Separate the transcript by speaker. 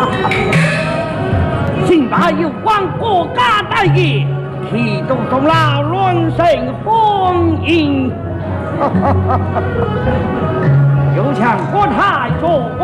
Speaker 1: 现在有关国家大业，启动中老乱成婚姻。有请国太做官。